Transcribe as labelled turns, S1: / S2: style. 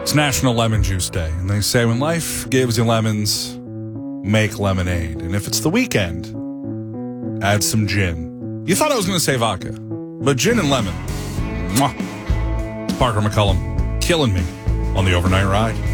S1: It's National Lemon Juice Day, and they say when life gives you lemons, make lemonade. And if it's the weekend, add some gin. You thought I was going to say vodka, but gin and lemon. Mwah. It's Parker McCullum killing me on the Overnight Ride.